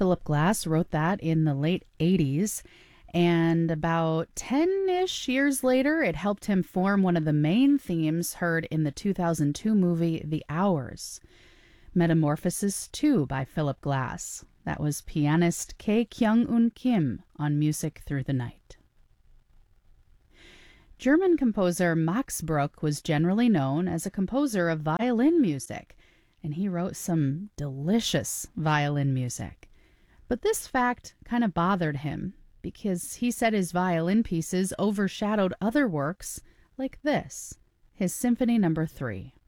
Philip Glass wrote that in the late 80s. And about 10-ish years later, it helped him form one of the main themes heard in the 2002 movie The Hours. Metamorphosis 2 by Philip Glass. That was pianist K. Kyung-un Kim on Music Through the Night. German composer Max Bruch was generally known as a composer of violin music, and he wrote some delicious violin music. But this fact kind of bothered him, because he said his violin pieces overshadowed other works like this, his Symphony No. 3.